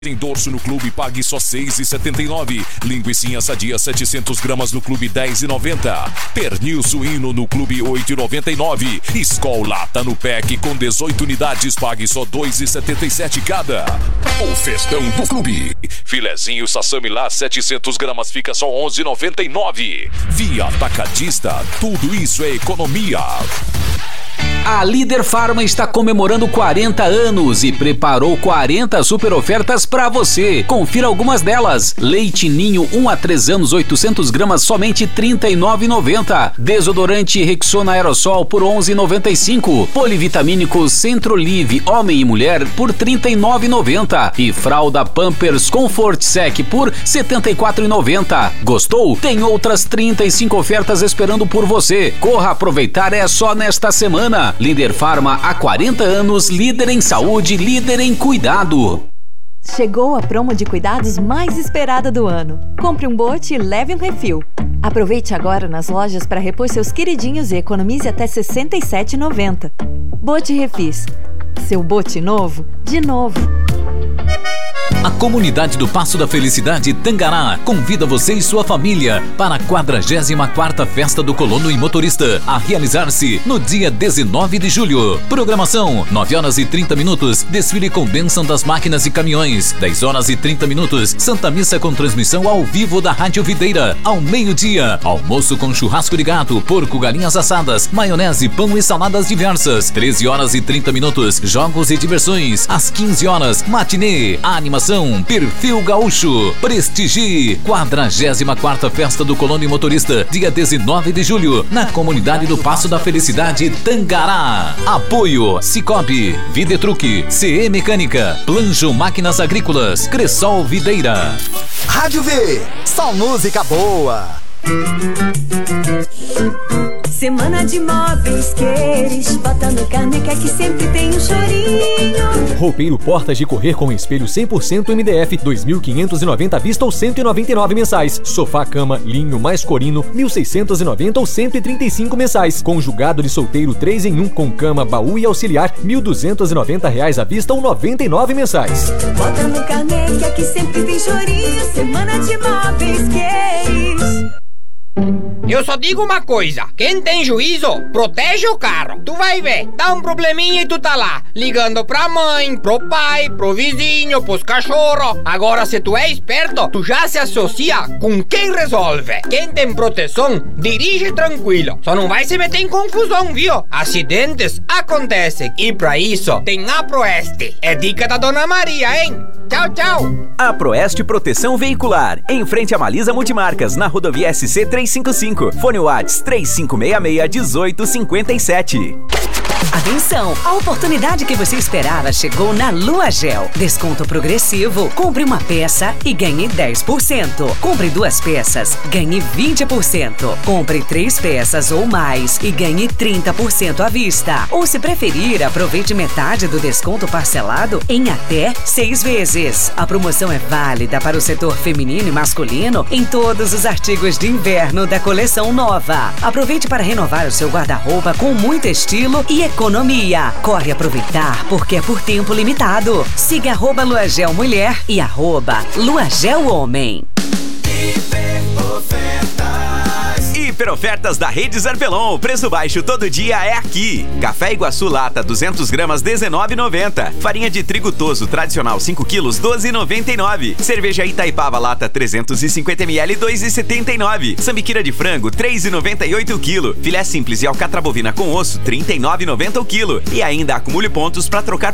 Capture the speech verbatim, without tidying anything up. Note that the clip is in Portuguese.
Em dorso no clube, pague só seis reais e setenta e nove centavos. Linguicinha sadia setecentas gramas no clube dez reais e noventa centavos. Pernil suíno no clube oito reais e noventa e nove centavos. Skol lata no pack com dezoito unidades, pague só dois reais e setenta e sete centavos cada. O festão do clube. Filezinho sassami lá setecentas gramas fica só onze reais e noventa e nove centavos. Via Atacadista, tudo isso é economia. A Líder Farma está comemorando quarenta anos e preparou quarenta super ofertas para você. Confira algumas delas. Leite Ninho um a três anos, oitocentas gramas, somente trinta e nove reais e noventa centavos. Desodorante Rexona Aerosol por onze reais e noventa e cinco centavos. Polivitamínico Centrolive Homem e Mulher por trinta e nove reais e noventa centavos. E fralda Pampers Comfort Sec por setenta e quatro reais e noventa centavos. Gostou? Tem outras trinta e cinco ofertas esperando por você. Corra aproveitar, é só nesta semana. Líder Farma há quarenta anos, líder em saúde, líder em cuidado. Chegou a promo de cuidados mais esperada do ano. Compre um bote e leve um refil. Aproveite agora nas lojas para repor seus queridinhos e economize até sessenta e sete reais e noventa centavos. Bote Refis. Seu bote novo, de novo. A comunidade do Passo da Felicidade Tangará convida você e sua família para a quadragésima quarta Festa do Colono e Motorista, a realizar-se no dia dezenove de julho. Programação: nove horas e trinta minutos, desfile com bênção das máquinas e caminhões. dez horas e trinta minutos, Santa Missa com transmissão ao vivo da Rádio Videira. Ao meio-dia, almoço com churrasco de gato, porco, galinhas assadas, maionese, pão e saladas diversas. treze horas e trinta minutos, jogos e diversões. Às quinze horas, matinê, animação, Perfil Gaúcho. Prestigie quadragésima quarta Festa do Colono e Motorista, dia dezenove de julho, na comunidade do Passo da Felicidade Tangará. Apoio: Cicobi, Videtruque, C E Mecânica, Planjo Máquinas Agrícolas, Cressol Videira. Rádio V, só música boa. Semana de móveis Queires, bota no carne que aqui sempre tem um chorinho. Roupeiro Portas de Correr com espelho cem por cento M D F, dois mil quinhentos e noventa à vista ou cento e noventa e nove mensais. Sofá cama linho mais corino, mil seiscentos e noventa ou cento e trinta e cinco mensais. Conjugado de solteiro três em um com cama, baú e auxiliar, mil duzentos e noventa reais à vista ou noventa e nove mensais. Bota no carne que aqui sempre tem chorinho. Semana de móveis Queires. Eu só digo uma coisa: quem tem juízo, protege o carro. Tu vai ver, dá um probleminha e tu tá lá, ligando pra mãe, pro pai, pro vizinho, pros cachorros. Agora, se tu é esperto, tu já se associa com quem resolve. Quem tem proteção, dirige tranquilo. Só não vai se meter em confusão, viu? Acidentes acontecem. E pra isso, tem a Proeste. É dica da Dona Maria, hein? Tchau, tchau. A Proeste Proteção Veicular, em frente a Malisa Multimarcas, na rodovia S C trezentos e cinquenta e cinco. Fone Whats três cinco seis seis, um oito cinco sete. Atenção! A oportunidade que você esperava chegou na Lua Gel. Desconto progressivo. Compre uma peça e ganhe dez por cento. Compre duas peças, ganhe vinte por cento. Compre três peças ou mais e ganhe trinta por cento à vista. Ou, se preferir, aproveite metade do desconto parcelado em até seis vezes. A promoção é válida para o setor feminino e masculino em todos os artigos de inverno da coleção nova. Aproveite para renovar o seu guarda-roupa com muito estilo e economia. Corre aproveitar porque é por tempo limitado. Siga arroba Luagel Mulher e arroba Luagel Homem. Hiperofertas da Rede Zarpelon. Preço baixo todo dia é aqui. Café Iguaçu Lata duzentas gramas dezenove reais e noventa centavos. Farinha de trigo toso tradicional cinco quilos doze reais e noventa e nove centavos. Cerveja Itaipava Lata trezentos e cinquenta mililitros dois reais e setenta e nove centavos. Sambiquira de frango três reais e noventa e oito centavos o quilo. Filé simples e alcatra bovina com osso trinta e nove reais e noventa centavos o quilo. E ainda acumule pontos para trocar